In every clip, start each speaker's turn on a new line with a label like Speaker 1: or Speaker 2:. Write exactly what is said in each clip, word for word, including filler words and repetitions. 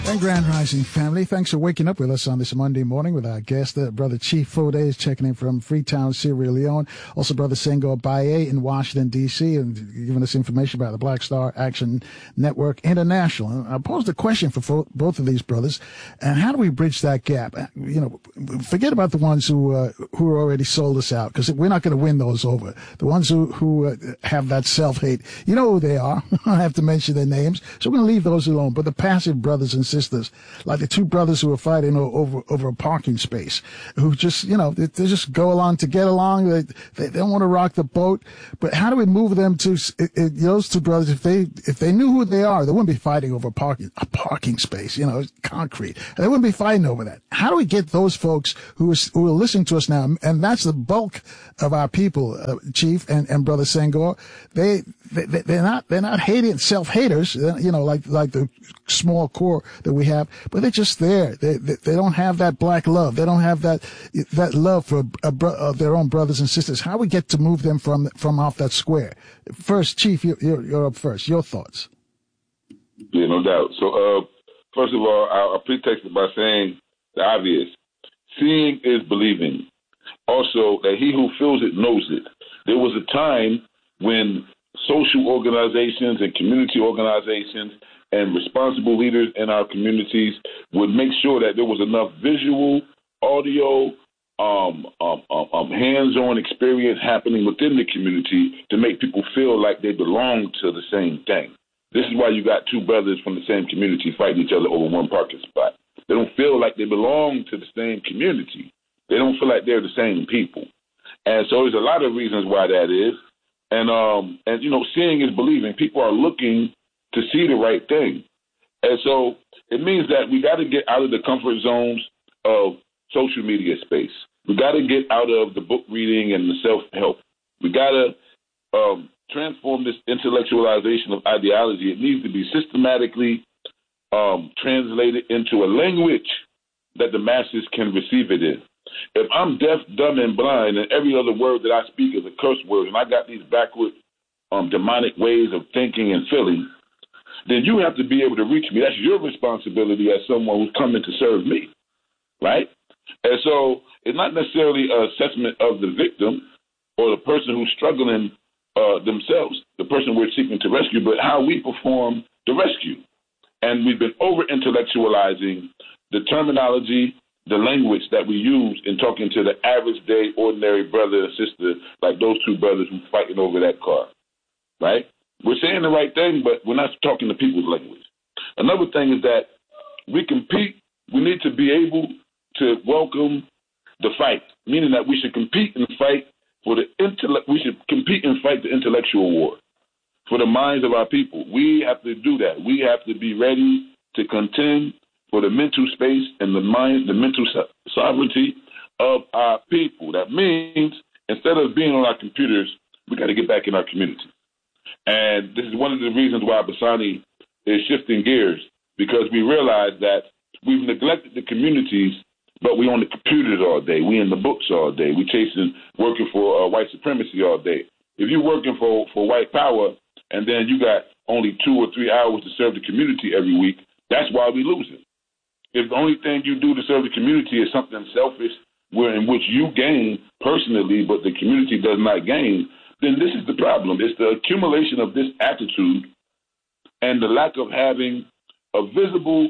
Speaker 1: And Grand Rising family, thanks for waking up with us on this Monday morning with our guest, uh, Brother Chief Fode is checking in from Freetown, Sierra Leone. Also, Brother Senghor Baye in Washington, D C, and giving us information about the Black Star Action Network International. And I posed a question for fo- both of these brothers, and how do we bridge that gap? You know, forget about the ones who uh, who already sold us out, because we're not going to win those over. The ones who, who uh, have that self-hate, you know who they are. I don't have to mention their names, so we're going to leave those alone. But the passive brothers and sisters, sisters, like the two brothers who are fighting over over a parking space, who just, you know, they, they just go along to get along. They, they don't want to rock the boat. But how do we move them to it, it, those two brothers? If they if they knew who they are, they wouldn't be fighting over a parking a parking space. You know, concrete. They wouldn't be fighting over that. How do we get those folks who are who are listening to us now? And that's the bulk of our people, uh, Chief and, and Brother Senghor. They, they they're not they're not hating self haters. You know, like like the small core that we have, but they're just there. They, they they don't have that black love. They don't have that that love for a, a, uh, their own brothers and sisters. How we get to move them from from off that square? First, Chief, you're, you're, you're up first. Your thoughts?
Speaker 2: Yeah, no doubt. So, uh, first of all, I'll, I'll pretext it by saying the obvious: seeing is believing. Also, that he who feels it knows it. There was a time when social organizations and community organizations and responsible leaders in our communities would make sure that there was enough visual, audio, um, um, um, um, hands-on experience happening within the community to make people feel like they belong to the same thing. This is why you got two brothers from the same community fighting each other over one parking spot. They don't feel like they belong to the same community. They don't feel like they're the same people. And so there's a lot of reasons why that is. And, um, and you know, seeing is believing. People are looking to see the right thing. And so it means that we got to get out of the comfort zones of social media space. We got to get out of the book reading and the self-help. We got to um, transform this intellectualization of ideology. It needs to be systematically um, translated into a language that the masses can receive it in. If I'm deaf, dumb, and blind, and every other word that I speak is a curse word, and I got these backward um, demonic ways of thinking and feeling, then you have to be able to reach me. That's your responsibility as someone who's coming to serve me, right? And so it's not necessarily an assessment of the victim or the person who's struggling uh, themselves, the person we're seeking to rescue, but how we perform the rescue. And we've been over-intellectualizing the terminology, the language that we use in talking to the average day, ordinary brother and sister, like those two brothers who fighting over that car, right? We're saying the right thing, but we're not talking to people's language. Another thing is that we compete. We need to be able to welcome the fight, meaning that we should compete and fight for the intellect. We should compete and fight the intellectual war for the minds of our people. We have to do that. We have to be ready to contend for the mental space and the mind, the mental so- sovereignty of our people. That means instead of being on our computers, we got to get back in our community. And this is one of the reasons why Bassani is shifting gears, because we realize that we've neglected the communities, but we on the computers all day. We in the books all day. We chasing, working for uh, white supremacy all day. If you're working for, for white power and then you got only two or three hours to serve the community every week, that's why we losing. If the only thing you do to serve the community is something selfish, where in which you gain personally, but the community does not gain, then this is the problem. It's the accumulation of this attitude and the lack of having a visible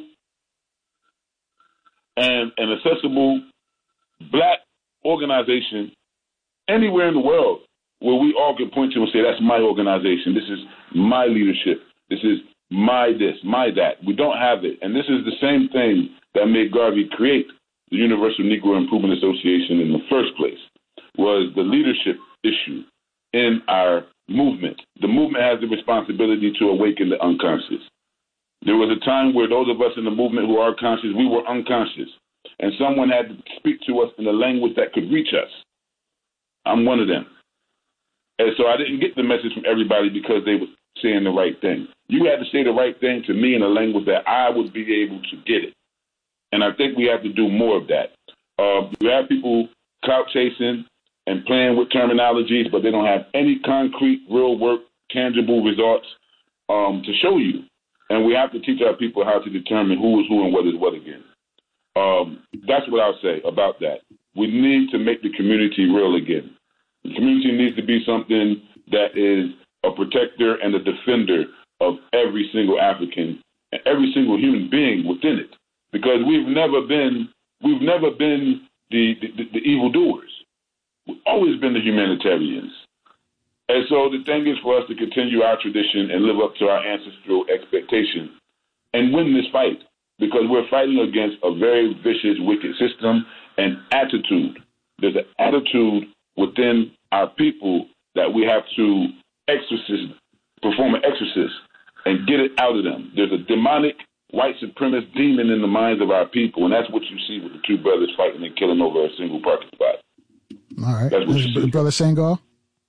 Speaker 2: and an accessible black organization anywhere in the world where we all can point to and say, that's my organization. This is my leadership. This is my this, my that. We don't have it. And this is the same thing that made Garvey create the Universal Negro Improvement Association in the first place, was the leadership issue in our movement. The movement has the responsibility to awaken the unconscious. There was a time where those of us in the movement who are conscious, we were unconscious. And someone had to speak to us in a language that could reach us. I'm one of them. And so I didn't get the message from everybody because they were saying the right thing. You had to say the right thing to me in a language that I would be able to get it. And I think we have to do more of that. Uh, you have people clout chasing and playing with terminologies, but they don't have any concrete, real work, tangible results um, to show you. and we have to teach our people how to determine who is who and what is what again. Um, that's what I'll say about that. We need to make the community real again. The community needs to be something that is a protector and a defender of every single African and every single human being within it, because we've never been we've never been the the, the evildoers. We've always been the humanitarians. And so the thing is for us to continue our tradition and live up to our ancestral expectations and win this fight, because we're fighting against a very vicious, wicked system and attitude. There's an attitude within our people that we have to exorcist, perform an exorcist and get it out of them. There's a demonic white supremacist demon in the minds of our people, and that's what you see with the two brothers fighting and killing over a single parking spot.
Speaker 1: All right.
Speaker 2: That's what you see.
Speaker 1: Brother Senghor?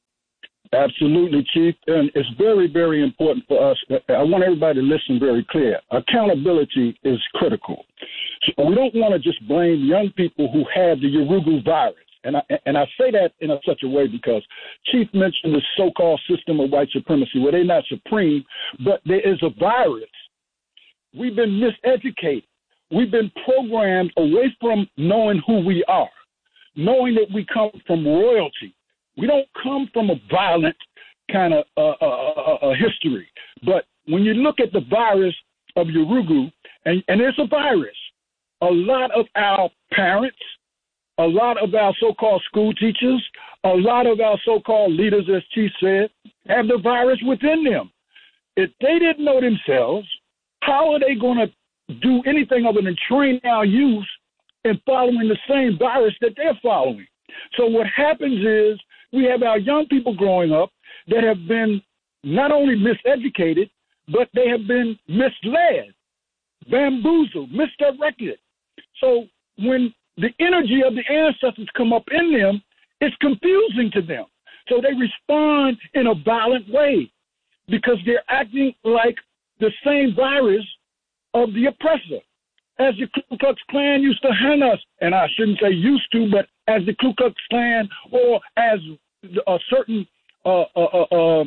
Speaker 3: Absolutely, Chief. And it's very, very important for us. I want everybody to listen very clear. Accountability is critical. So we don't want to just blame young people who have the Yurugu virus. And I, and I say that in a, such a way because Chief mentioned the so-called system of white supremacy, where they're not supreme, but there is a virus. We've been miseducated. We've been programmed away from knowing who we are, knowing that we come from royalty. We don't come from a violent kind of uh, uh, uh, history. But when you look at the virus of Yurugu, and, and it's a virus, a lot of our parents, a lot of our so-called school teachers, a lot of our so-called leaders, as Chief said, have the virus within them. If they didn't know themselves, how are they going to do anything other than train our youth in following the same virus that they're following? So what happens is we have our young people growing up that have been not only miseducated, but they have been misled, bamboozled, misdirected. So when the energy of the ancestors come up in them, it's confusing to them. So they respond in a violent way because they're acting like the same virus of the oppressor. As the Ku Klux Klan used to hang us, and I shouldn't say used to, but as the Ku Klux Klan or as a certain uh, uh, uh, uh,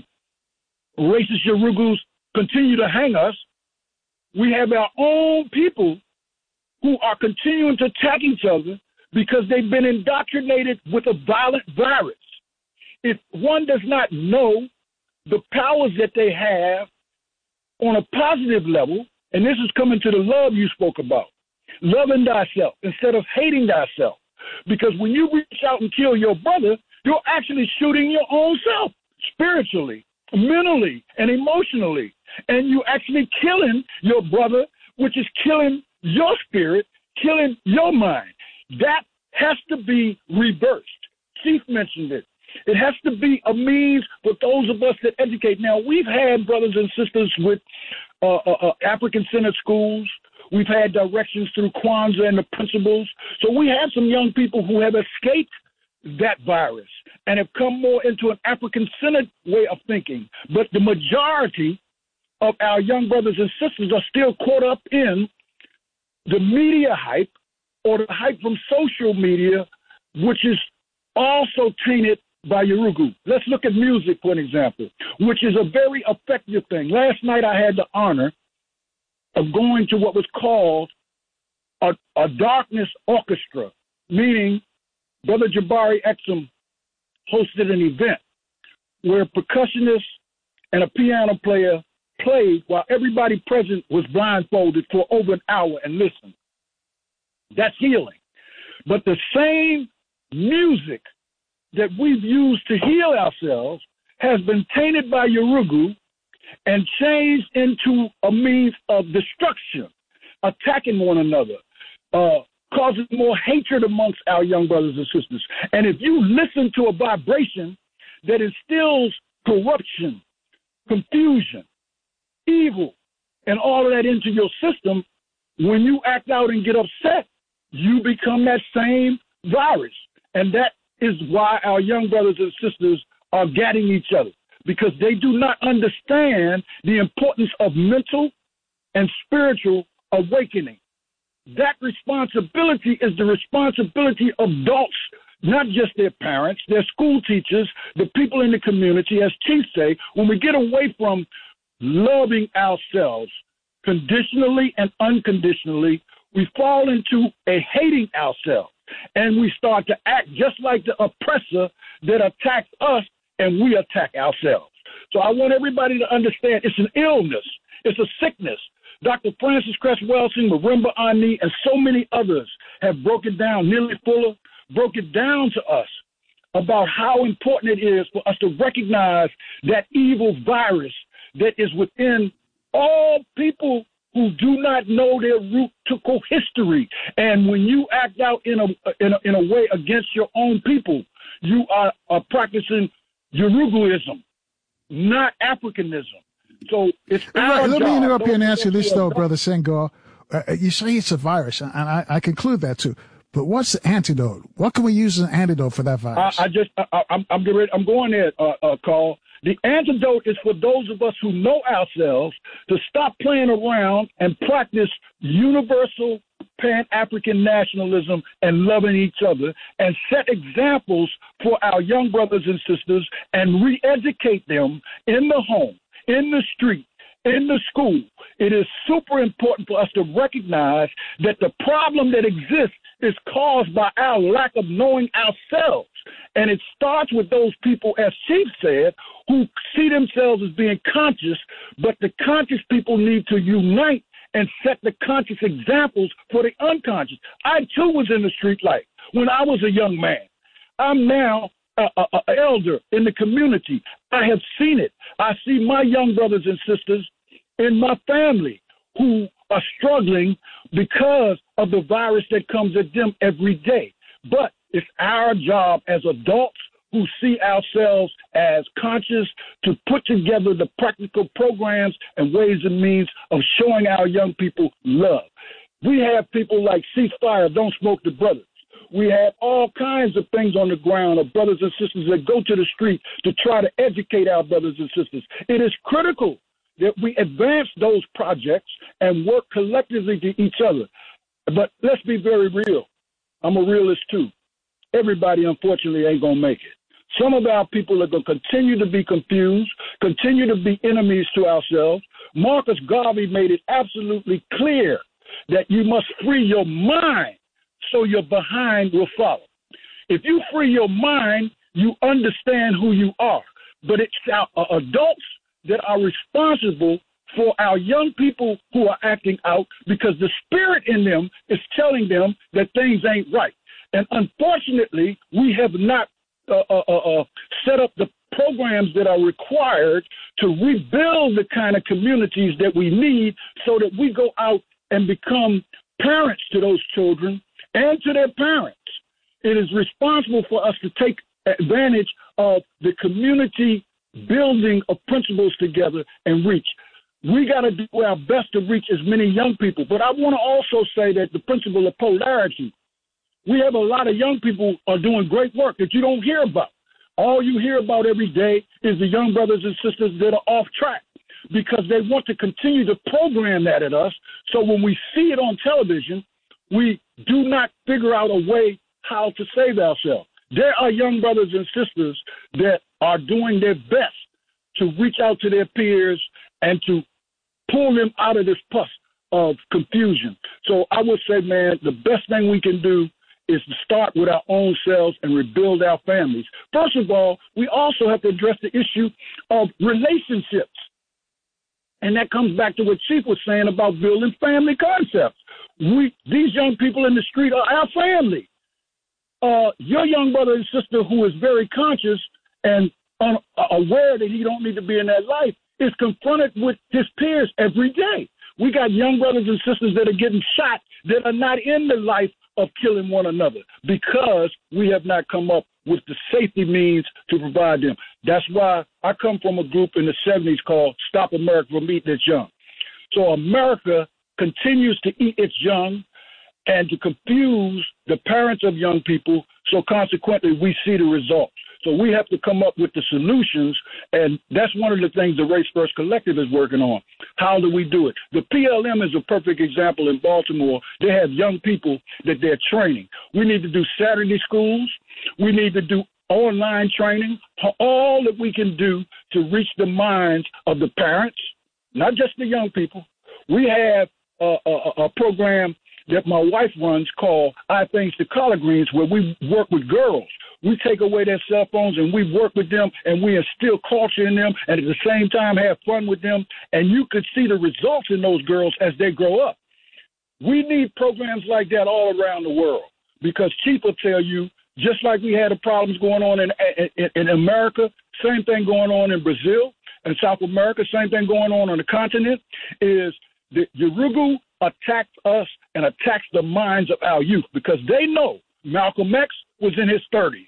Speaker 3: racist Yurugus continue to hang us, we have our own people who are continuing to attack each other because they've been indoctrinated with a violent virus. If one does not know the powers that they have on a positive level, and this is coming to the love you spoke about, loving thyself instead of hating thyself. Because when you reach out and kill your brother, you're actually shooting your own self spiritually, mentally, and emotionally. And you're actually killing your brother, which is killing your spirit, killing your mind. That has to be reversed. Chief mentioned it. It has to be a means for those of us that educate. Now, we've had brothers and sisters with uh, uh, uh, African-centered schools. We've had directions through Kwanzaa and the principals. So we have some young people who have escaped that virus and have come more into an African-centered way of thinking. But the majority of our young brothers and sisters are still caught up in the media hype or the hype from social media, which is also tainted by Yurugu. Let's look at music, for an example, which is a very effective thing. Last night I had the honor of going to what was called a, a darkness orchestra, meaning Brother Jabari Exum hosted an event where a percussionist and a piano player played while everybody present was blindfolded for over an hour and listened. That's healing. But the same music that we've used to heal ourselves has been tainted by Yurugu and changed into a means of destruction, attacking one another, uh, causing more hatred amongst our young brothers and sisters. And if you listen to a vibration that instills corruption, confusion, evil, and all of that into your system, when you act out and get upset, you become that same virus. And that is why our young brothers and sisters are gadding each other, because they do not understand the importance of mental and spiritual awakening. That responsibility is the responsibility of adults, not just their parents, their school teachers, the people in the community. As Chief say, when we get away from loving ourselves, conditionally and unconditionally, we fall into a hating ourselves. And we start to act just like the oppressor that attacks us, and we attack ourselves. So I want everybody to understand it's an illness. It's a sickness. Doctor Francis Cress Welsing, Marimba Ani, and so many others have broken down, Neely Fuller, broke it down to us about how important it is for us to recognize that evil virus that is within all people who do not know their root to history. And when you act out in a, in a in a way against your own people, you are, are practicing Yorubaism, not Africanism. So it's
Speaker 1: right,
Speaker 3: our
Speaker 1: let
Speaker 3: job.
Speaker 1: me interrupt you and
Speaker 3: Don't
Speaker 1: ask you this,
Speaker 3: forget
Speaker 1: though,
Speaker 3: that.
Speaker 1: Brother Senghor. Uh, you say it's a virus, and I, I conclude that too. But what's the antidote? What can we use as an antidote for that virus?
Speaker 3: I, I just, I, I'm, I'm, getting ready, I'm going there, uh, uh, Carl. The antidote is for those of us who know ourselves to stop playing around and practice universal Pan-African nationalism and loving each other and set examples for our young brothers and sisters and re-educate them in the home, in the street, in the school. It is super important for us to recognize that the problem that exists is caused by our lack of knowing ourselves. And it starts with those people, as Chief said, who see themselves as being conscious, but the conscious people need to unite and set the conscious examples for the unconscious. I, too, was in the street life when I was a young man. I'm now an elder in the community. I have seen it. I see my young brothers and sisters in my family who are struggling because of the virus that comes at them every day. But it's our job as adults who see ourselves as conscious to put together the practical programs and ways and means of showing our young people love. We have people like Ceasefire, Don't Smoke the Brothers. We have all kinds of things on the ground of brothers and sisters that go to the street to try to educate our brothers and sisters. It is critical that we advance those projects and work collectively to each other. But let's be very real. I'm a realist too. Everybody, unfortunately, ain't going to make it. Some of our people are going to continue to be confused, continue to be enemies to ourselves. Marcus Garvey made it absolutely clear that you must free your mind so your behind will follow. If you free your mind, you understand who you are. But it's our uh, adults that are responsible for our young people who are acting out because the spirit in them is telling them that things ain't right. And unfortunately, we have not uh, uh, uh, set up the programs that are required to rebuild the kind of communities that we need so that we go out and become parents to those children and to their parents. It is responsible for us to take advantage of the community building of principles together and reach. We got to do our best to reach as many young people. But I want to also say that the principle of polarity, we have a lot of young people are doing great work that you don't hear about. All you hear about every day is the young brothers and sisters that are off track because they want to continue to program that at us. So when we see it on television, we do not figure out a way how to save ourselves. There are young brothers and sisters that are doing their best to reach out to their peers and to pull them out of this pus of confusion. So I would say, man, the best thing we can do is to start with our own selves and rebuild our families. First of all, we also have to address the issue of relationships. And that comes back to what Chief was saying about building family concepts. We, these young people in the street are our family. Uh, your young brother and sister who is very conscious and un- aware that he don't need to be in that life is confronted with his peers every day. We got young brothers and sisters that are getting shot that are not in the life of killing one another because we have not come up with the safety means to provide them. That's why I come from a group in the seventies called Stop America from Eating Its Young. So America continues to eat its young and to confuse the parents of young people, so consequently we see the results. So we have to come up with the solutions, and that's one of the things the Race First Collective is working on. How do we do it? The P L M is a perfect example in Baltimore. They have young people that they're training. We need to do Saturday schools. We need to do online training, all that we can do to reach the minds of the parents, not just the young people. We have a, a, a program that my wife runs called I Things to Collard Greens, where we work with girls. We take away their cell phones and we work with them and we instill culture in them and at the same time have fun with them. And you could see the results in those girls as they grow up. We need programs like that all around the world because Chief will tell you, just like we had the problems going on in, in, in America, same thing going on in Brazil and South America, same thing going on on the continent, is the Yurugu attacked us and attacked the minds of our youth because they know Malcolm X was in his thirties.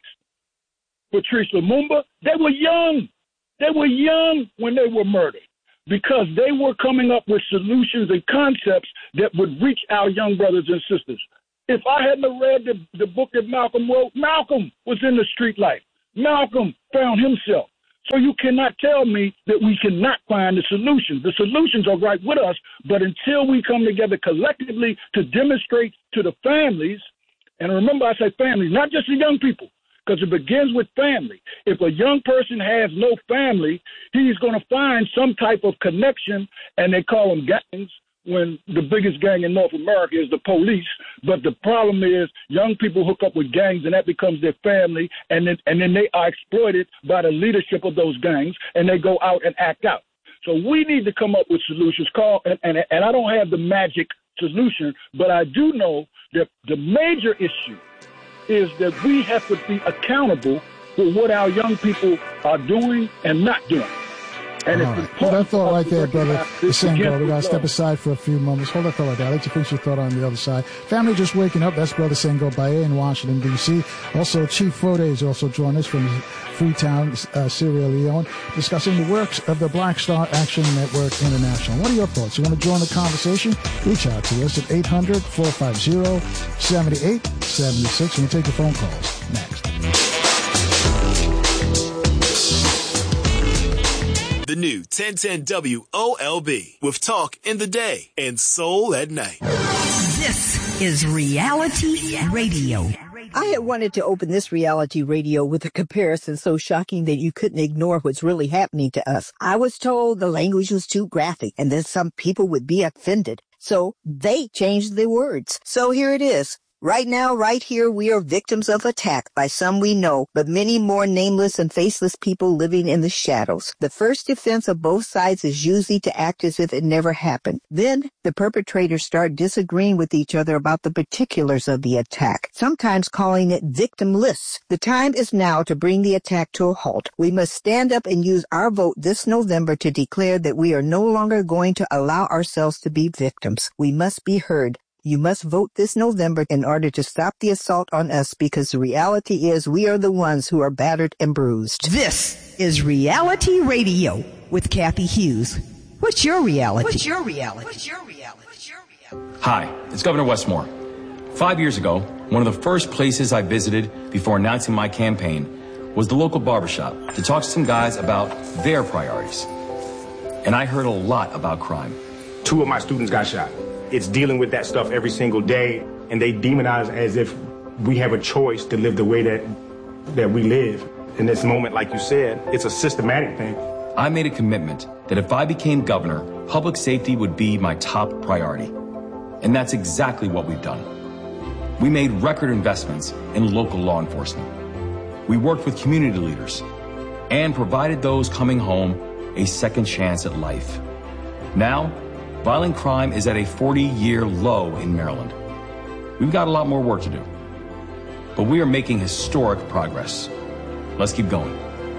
Speaker 3: Patrice Lumumba, they were young. They were young when they were murdered because they were coming up with solutions and concepts that would reach our young brothers and sisters. If I hadn't read the, the book that Malcolm wrote, Malcolm was in the street life. Malcolm found himself. So you cannot tell me that we cannot find the solutions. The solutions are right with us, but until we come together collectively to demonstrate to the families, and remember I say families, not just the young people, because it begins with family. If a young person has no family, he's going to find some type of connection, and they call them gangs, when the biggest gang in North America is the police. But the problem is young people hook up with gangs, and that becomes their family, and then, and then they are exploited by the leadership of those gangs, and they go out and act out. So we need to come up with solutions. Call, and, and, and I don't have the magic solution, but I do know that the major issue is that we have to be accountable for what our young people are doing and not doing. And
Speaker 1: All right. Hold that thought right there, brother. Sengo, we got to step aside for a few moments. Hold that thought right there. I'll let you finish your thought on the other side. Family just waking up. That's Brother Sengo Baye in Washington, D C Also, Chief Fode is also joining us from Freetown, uh, Sierra Leone, discussing the works of the Black Star Action Network International. What are your thoughts? You want to join the conversation? Reach out to us at eight hundred, four five zero, seven eight seven six. We'll take your phone calls next.
Speaker 4: The new ten ten W O L B with talk in the day and soul at night.
Speaker 5: This is Reality Radio. I had wanted to open this Reality Radio with a comparison so shocking that you couldn't ignore what's really happening to us. I was told the language was too graphic and that some people would be offended. So they changed the words. So here it is. Right now, right here, we are victims of attack by some we know, but many more nameless and faceless people living in the shadows. The first defense of both sides is usually to act as if it never happened. Then the perpetrators start disagreeing with each other about the particulars of the attack, sometimes calling it victim lists. The time is now to bring the attack to a halt. We must stand up and use our vote this November to declare that we are no longer going to allow ourselves to be victims. We must be heard. You must vote this November in order to stop the assault on us because the reality is we are the ones who are battered and bruised. This is Reality Radio with Kathy Hughes. What's your reality? What's your reality? What's your reality? What's your reality?
Speaker 6: Hi, it's Governor Westmore. Five years ago, one of the first places I visited before announcing my campaign was the local barbershop to talk to some guys about their priorities. And I heard a lot about crime.
Speaker 7: Two of my students got shot. It's dealing with that stuff every single day, and they demonize as if we have a choice to live the way that that we live. In this moment, like you said, it's a systematic thing.
Speaker 6: I made a commitment that if I became governor, public safety would be my top priority. And that's exactly what we've done. We made record investments in local law enforcement. We worked with community leaders and provided those coming home a second chance at life. Now, violent crime is at a forty-year low in Maryland. We've got a lot more work to do, but we are making historic progress. Let's keep going.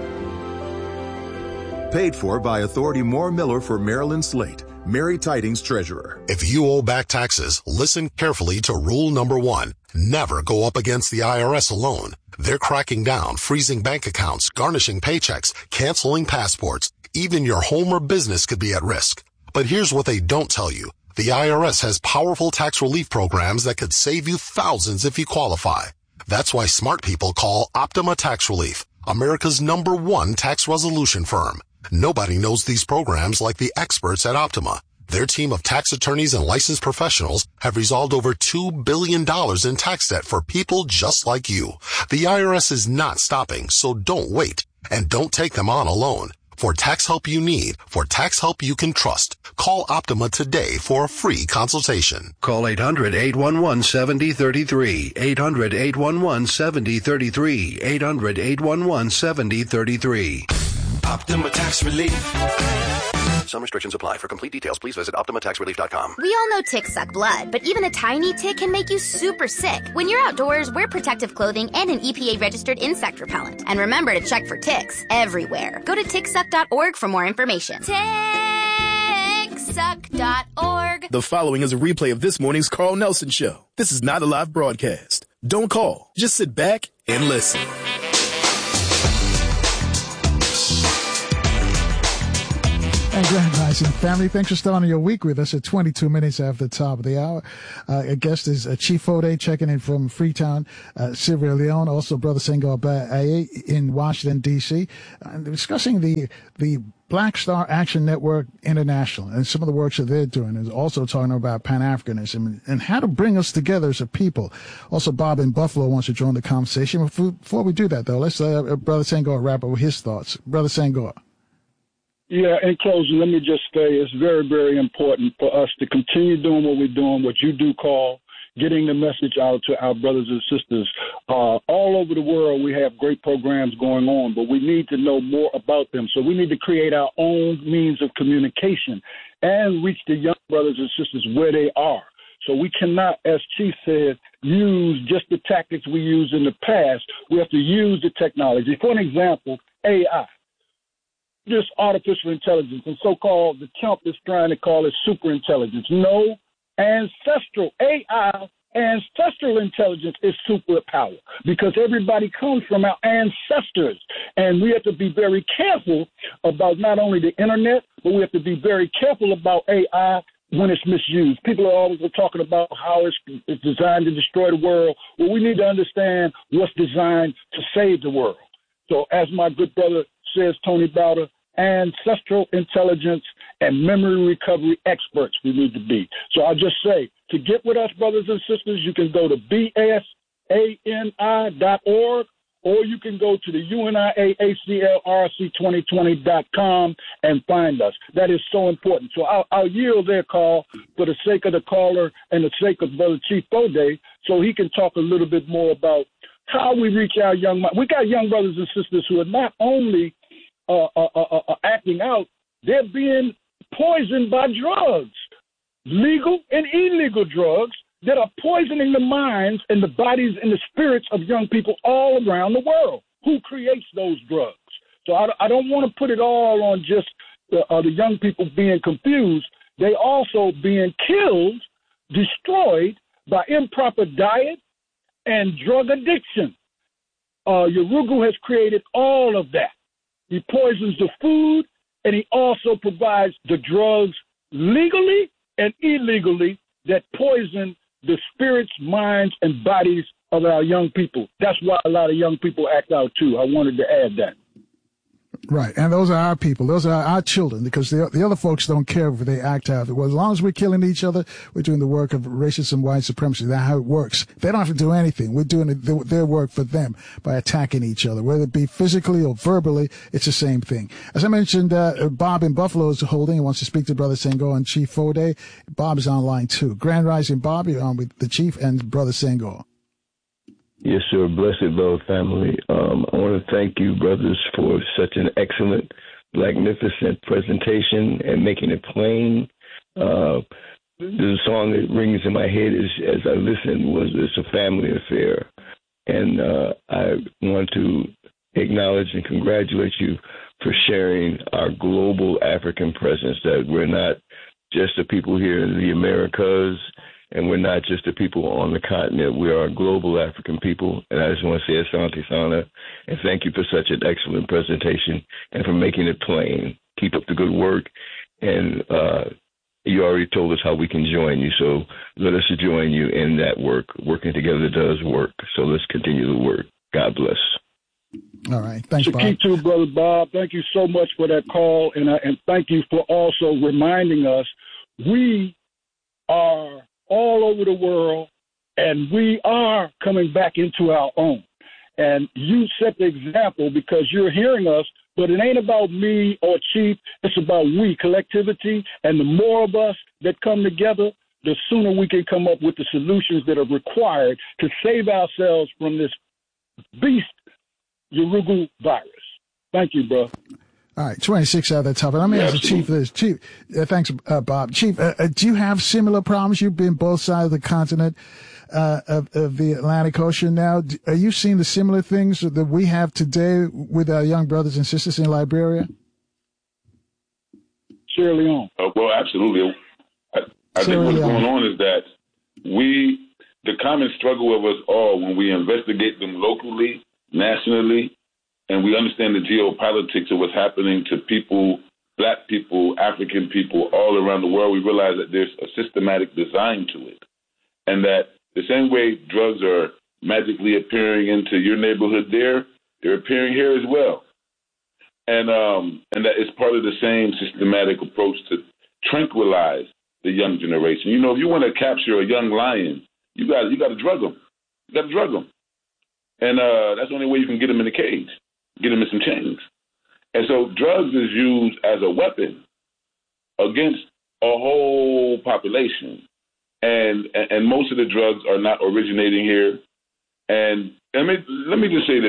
Speaker 8: Paid for by Authority Moore Miller for Maryland Slate, Mary Tidings Treasurer.
Speaker 9: If you owe back taxes, listen carefully to rule number one. Never go up against the I R S alone. They're cracking down, freezing bank accounts, garnishing paychecks, canceling passports. Even your home or business could be at risk. But here's what they don't tell you. The I R S has powerful tax relief programs that could save you thousands if you qualify. That's why smart people call Optima Tax Relief, America's number one tax resolution firm. Nobody knows these programs like the experts at Optima. Their team of tax attorneys and licensed professionals have resolved over two billion dollars in tax debt for people just like you. The I R S is not stopping, so don't wait. And don't take them on alone. For tax help you need, for tax help you can trust, call Optima today for a free consultation.
Speaker 10: Call eight hundred, eight one one, seven zero three three. eight hundred, eight one one, seven zero three three. eight hundred, eight one one, seven zero three three.
Speaker 11: Optima Tax Relief.
Speaker 10: Some restrictions apply. For complete details, please visit Optima Tax Relief dot com.
Speaker 12: We all know ticks suck blood, but even a tiny tick can make you super sick. When you're outdoors, wear protective clothing and an E P A-registered insect repellent. And remember to check for ticks everywhere. Go to tick suck dot org for more information. tick suck dot org.
Speaker 4: The following is a replay of this morning's Carl Nelson Show. This is not a live broadcast. Don't call. Just sit back and listen.
Speaker 1: And Grand Rising family, thanks for starting your week with us at twenty-two minutes after the top of the hour. Uh, our guest is uh, Chief Fode checking in from Freetown, uh, Sierra Leone. Also, Brother Senghor Baye in Washington, D C, uh, discussing the the Black Star Action Network International and some of the works that they're doing, and also talking about Pan-Africanism and, and how to bring us together as a people. Also, Bob in Buffalo wants to join the conversation. Before, before we do that, though, let's let uh, Brother Senghor wrap up with his thoughts. Brother Senghor.
Speaker 3: Yeah, in closing, let me just say it's very, very important for us to continue doing what we're doing, what you do, Carl, getting the message out to our brothers and sisters. Uh, all over the world, we have great programs going on, but we need to know more about them. So we need to create our own means of communication and reach the young brothers and sisters where they are. So we cannot, as Chief said, use just the tactics we used in the past. We have to use the technology. For an example, A I. This artificial intelligence, and so-called, the Trump is trying to call it super intelligence. No, ancestral A I, ancestral intelligence is superpower because everybody comes from our ancestors. And we have to be very careful about not only the internet, but we have to be very careful about A I when it's misused. People are always talking about how it's, it's designed to destroy the world. Well, we need to understand what's designed to save the world. So as my good brother says, Tony Bowder, ancestral intelligence and memory recovery experts we need to be. So I'll just say, to get with us, brothers and sisters, you can go to B S A N I dot org, or you can go to the U N I A A C L R C twenty twenty dot com and find us. That is so important. So I'll, I'll yield their call for the sake of the caller and the sake of Brother Chief Fode, so he can talk a little bit more about how we reach our young minds. We got young brothers and sisters who are not only Uh, uh, uh, uh, acting out, they're being poisoned by drugs, legal and illegal drugs that are poisoning the minds and the bodies and the spirits of young people all around the world. Who creates those drugs? So I, I don't want to put it all on just the, uh, the young people being confused. They also being killed, destroyed by improper diet and drug addiction. Uh, Yurugu has created all of that. He poisons the food, and he also provides the drugs legally and illegally that poison the spirits, minds, and bodies of our young people. That's why a lot of young people act out, too. I wanted to add that.
Speaker 1: Right, and those are our people. Those are our children, because the the other folks don't care if they act out. Well, as long as we're killing each other, we're doing the work of racism, white supremacy. That's how it works. They don't have to do anything. We're doing their work for them by attacking each other, whether it be physically or verbally. It's the same thing. As I mentioned, uh, Bob in Buffalo is holding and wants to speak to Brother Senghor and Chief Fode. Bob is online too. Grand Rising, Bob, you're on with the Chief and Brother Senghor.
Speaker 13: Yes, sir. Blessed Love family. Um, I want to thank you, brothers, for such an excellent, magnificent presentation and making it plain. Uh, the song that rings in my head is, as I listen, was "It's a Family Affair," and uh, I want to acknowledge and congratulate you for sharing our global African presence. That we're not just the people here in the Americas. And we're not just the people on the continent. We are a global African people. And I just want to say Asante Sana. And thank you for such an excellent presentation and for making it plain. Keep up the good work. And uh, you already told us how we can join you. So let us join you in that work. Working together does work. So let's continue the work. God bless.
Speaker 1: All right. Thanks, Bob.
Speaker 3: Thank you, Brother Bob. Thank you so much for that call. And, uh, and thank you for also reminding us we are all over the world, and we are coming back into our own. And you set the example because you're hearing us But it ain't about me or Chief. It's about we, collectivity. And the more of us that come together, the sooner we can come up with the solutions that are required to save ourselves from this beast, Urugu virus. Thank you, bro.
Speaker 1: All right, twenty-six out of the top. Let me
Speaker 2: Yeah,
Speaker 1: ask the Chief this. Chief, uh, thanks, uh, Bob. Chief, uh, uh, do you have similar problems? You've been both sides of the continent uh, of, of the Atlantic Ocean now. Do, are you seeing the similar things that we have today with our young brothers and sisters in Liberia?
Speaker 3: Sierra Leone.
Speaker 2: Uh, well, absolutely. I, I think what's going on is that we, the common struggle of us all, when we investigate them locally, nationally, and we understand the geopolitics of what's happening to people, black people, African people all around the world, we realize that there's a systematic design to it. And that the same way drugs are magically appearing into your neighborhood there, they're appearing here as well. And um, and that it's part of the same systematic approach to tranquilize the young generation. You know, if you want to capture a young lion, you got you got to drug them. You got to drug them. And uh, that's the only way you can get them in a cage. Get them in some chains. And so drugs is used as a weapon against a whole population. And and most of the drugs are not originating here. And let me let me just say this.